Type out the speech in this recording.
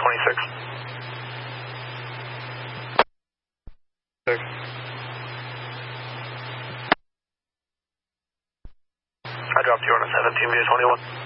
26. I dropped you on a 17 via 21.